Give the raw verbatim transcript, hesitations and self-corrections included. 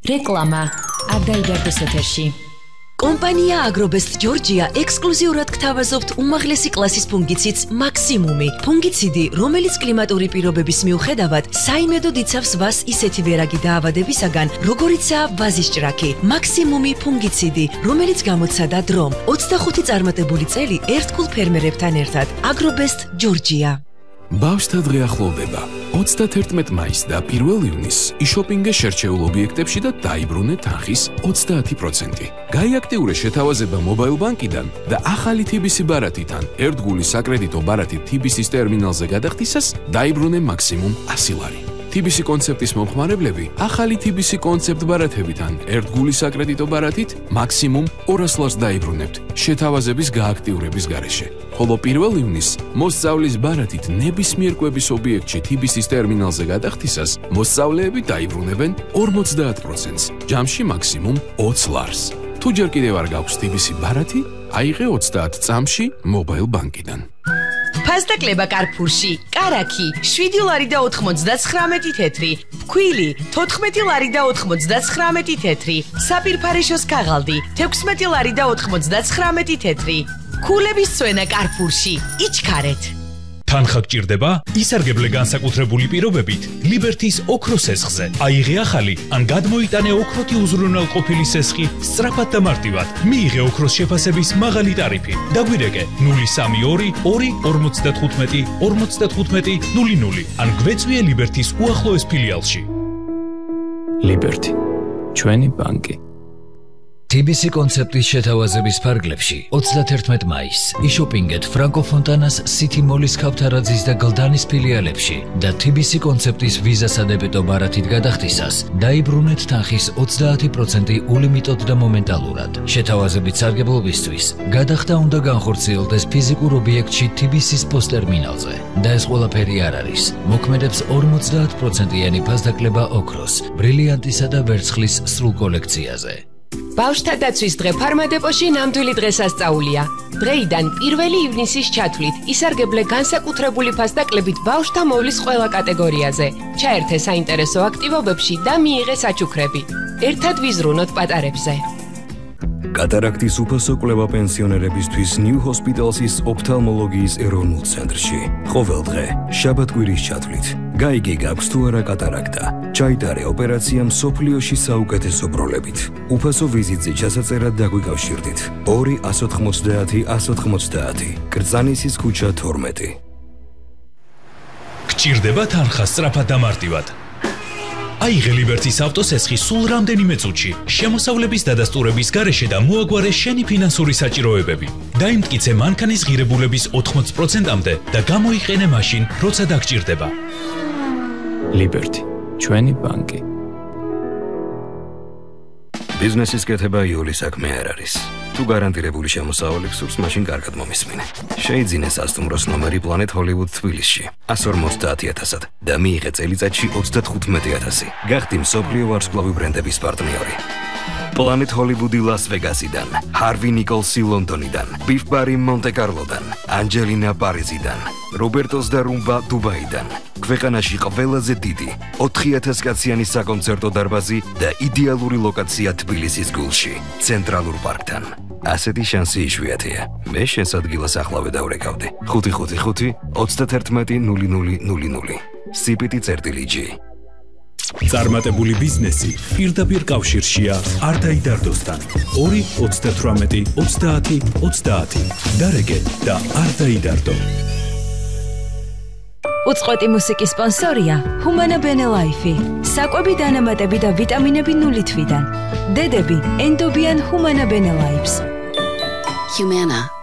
რეკლამა არ დაიდარდეს ეთერში. კომპანია აგრობესტ ჯორჯია ექსკლუზიურად გთავაზობთ უმაღლესი კლასის ფუნგიციდს მაქსიმუმი. ფუნგიციდი, რომელიც კლიმატური პირობების მიუხედავად საიმედოდ იცავს ვას ისეთი ვერაგი დაავადებისაგან, როგორიცაა ვაზის ჭრაქი. მაქსიმუმი ფუნგიციდი, რომელიც გამოცადა დრომ. ოცდახუთი წარმატებული წელი ერთგულ ფერმერებთან ერთად. აგრობესტ ჯორჯია. ბავშვთა დღე ახლოვდება. ოცდაათერთმეტ მაისს და პირველ ივნისს იშოპინგე შერჩეულ ობიექტებში და დაიბრუნე თანხის ოცდაათი პროცენტი. გაიაქტიურე შეთავაზება მობაილ ბანკიდან და ახალი თი ბი სი ბარათიდან ერთგული საკრედიტო ბარათი თი ბი სის ტერმინალზე გადახდისას დაიბრუნე მაქსიმუმ ასი ლარი. თი ბი სი კონცეპტის მომხმარებლები ახალი თი ბი სი კონცეპტ ბარათებიდან ერთგული საკრედიტო ბარათით მაქსიმუმ ორას ლარს დაიბრუნებთ შეთავაზების გააქტიურების გარეშე. ხოლო პირველ ივნისს მოსწავლის ბარათით ნებისმიერ კვების ობიექტში თი ბი სის ტერმინალზე გადახდისას მოსწავლეები დაიბრუნებენ ორმოცდაათ პროცენტს, ჯამში მაქსიმუმ ოც ლარს. თუ ჯერ კიდევ არ გაქვს თი ბი სი ბარათი, აიღე ოცდაათ წამში მობაილ ბანკიდან. ფასდაკლება კარფურში, კარაქი, შვიდი ლარი და ოთხმოცდაცხრამეტი თეთრი, ფქვილი, თოთხმეტი ლარი და ოთხმოცდაცხრამეტი თეთრი, საპირფარეშოს ქაღალდი, თექვსმეტი ლარი და ოთხმოცდაცხრამეტი თეთრი. ქულების წვენა კარფურში, იჩქარეთ. თანხა გჭირდება? ისარგებლე განსაკუთრებული პირობებით ლიბერთის ოქროს სესხზე. აიღე ახალი ან გადმოიტანე ოქროთი უზრუნველყოფილი სესხი სწრაფად და მარტივად. მიიღე ოქროს შეფასების მაღალი ტარიფი. დაგვირეკე ნული სამი ორი ორი ორმოცდათხუთმეტი ორმოცდათხუთმეტი ნული ნული ან გვეწვიე ლიბერთის უახლოეს ფილიალში. ლიბერთი, ჩვენი ბანკი. თი ბი სი კონცეპტის შეთავაზების ფარგლებში ოცდათერთმეტ მაისს იშოპინგეთ ფრანკო ფონტანას სითი მოლის ქავთარაძის და გლდანის ფილიალებში და თი ბი სი კონცეპტის ვიზა სადებეტო ბარათით გადახდისას დაიბრუნეთ თანხის ოცდაათი პროცენტი ულიმიტოდ და მომენტალურად. შეთავაზებით სარგებლობისთვის გადახდა უნდა განხორციელდეს ფიზიკურ ობიექტში თი ბი სის პოსტერმინალზე და ეს ყველაფერი არ არის. მოქმედებს ორმოცდაათ პროცენტიანი ფასდაკლება ოქროს, ბრილიანტისა და ვერცხლის სრულ კოლექციაზე. ბავშვთა დაცვის დღე ფარმადეპოში ნამდვილი დღესასწაულია. დღეიდან პირველი ივნისის ჩათვლით ისარგებლე განსაკუთრებული ფასდაკლებით ბავშვთა მოვლის ყველა კატეგორიაზე. ჩაერთე საინტერესო აქტივობებში და მიიღე საჩუქრები. ერთად ვიზრუნოთ პატარებზე. კატარაქტის უფასო კვლევა პენსიონერებისთვის ნიუ ჰოსპიტალსის ოფთალმოლოგიის ეროვნულ ცენტრში. ყოველ დღე შაბათ-კვირის ჩათვლით. გაიგე გაქვს თუ არა კატარაქტა. ჩაიტარე ოპერაცია მსოფლიოში საუკეთესო ბროლებით. უფასო ვიზიტზე ჩასაწერად დაგვიკავშირდით. ორი ას ოთხმოცდაათი ას ოთხმოცდაათი. კრძანისის ქუჩა თორმეტი. გჭირდება თანხა სწრაფად და მარტივად. აიღე ლიბერთის ავტოსესხი სულ რამდენიმე წუთში, შემოსავლების დადასტურების გარეშე და მოაგვარე შენი ფინანსური საჭიროებები. დაიმტკიცე მანქანის ღირებულების ოთხმოცი პროცენტამდე და გამოიყენე მაშინ, როცა დაგჭირდება. ლიბერთი, ჩვენი ბანკი. ბიზნესის კეთება იული საქმე არ არის. თუ გარანტირებული შემოსავალი გსურს, მაშინ კარგად მომისმინე. შეიძინე სასტუმროს ნომერი პლანეტ ჰოლივუდ თბილისში ას ორმოცდაათი ათასად და მიიღე წელიწადში ოცდათხუთმეტი ათასი. გახდი მსოფლიო ვარსკვლავი ბრენდების პარტნიორი. პლანეტ ჰოლივუდი ლას ვეგასიდან, ჰარვი ნიკოლსი ლონდონიდან, ბიფ ბარი მონტე-კარლოდან, ანჯელინა პარიზიდან, რობერტოს და რუმბა დუბაიდან. ქვეყანაში ყველაზე დიდი ოთხი ათას კაციანი საკონცერტო დარბაზი და იდეალური ლოკაცია თბილისის გულში, ცენტრალურ პარკთან. ასეთი შანსი იშვიათია. მე შენს ადგილას ახლავე დავრეკავდი. ხუთი ხუთი ხუთი ოცდათერთმეტი ნული ნული ნული ნული. სიპიტი წერტილი ჯი. წარმატებული ბიზნესი პირდაპირ კავშირშია არ დაიდარდოსთან. ორი ოცდათვრამეტი ოცდაათი ოცდაათი. დარეკე და არ დაიდარდო. უწყვეტი მუსიკის სპონსორია ჰუმანა ბენე ლაიფი. საკვები დანამატები და ვიტამინები ნული თვიდან. დედები ენდობიან ჰუმანა ბენე ლაიფს. Humana.